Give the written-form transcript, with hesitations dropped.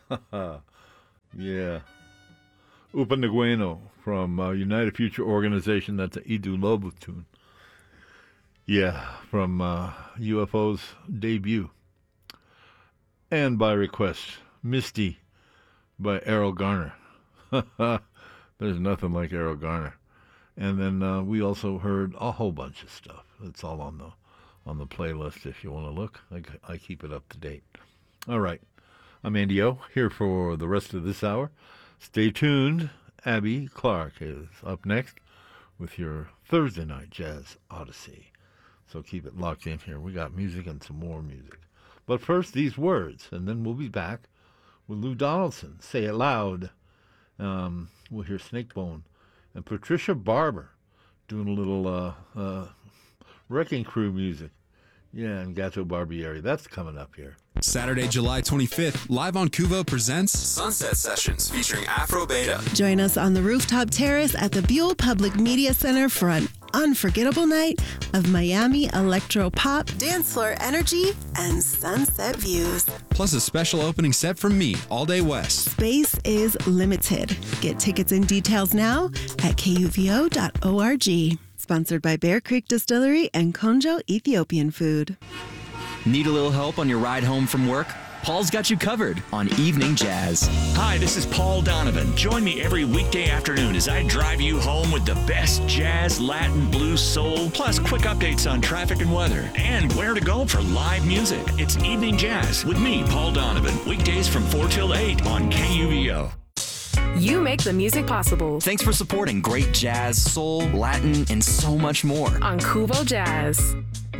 Yeah. Upa Ngueno from United Future Organization. That's an Idu Lobo tune. Yeah, from UFO's debut. And by request, Misty by Errol Garner. There's nothing like Errol Garner. And then we also heard a whole bunch of stuff. It's all on the playlist if you want to look. I keep it up to date. All right. I'm Andy O, here for the rest of this hour. Stay tuned. Abby Clark is up next with your Thursday Night Jazz Odyssey. So keep it locked in here. We got music and some more music. But first, these words, and then we'll be back with Lou Donaldson. Say It Loud. We'll hear Snakebone. And Patricia Barber doing a little Wrecking Crew music. Yeah, and Gato Barbieri. That's coming up here. Saturday, July 25th, Live on Kuvo presents Sunset Sessions featuring Afro Beta. Join us on the rooftop terrace at the Buell Public Media Center for an unforgettable night of Miami electro pop, dance floor energy, and sunset views. Plus a special opening set from me, All Day West. Space is limited. Get tickets and details now at kuvo.org. Sponsored by Bear Creek Distillery and Konjo Ethiopian Food. Need a little help on your ride home from work? Paul's got you covered on Evening Jazz. Hi, this is Paul Donovan. Join me every weekday afternoon as I drive you home with the best jazz, Latin, blues, soul, plus quick updates on traffic and weather, and where to go for live music. It's Evening Jazz with me, Paul Donovan. Weekdays from 4 till 8 on KUVO. You make the music possible. Thanks for supporting great jazz, soul, Latin, and so much more On Kuvo Jazz.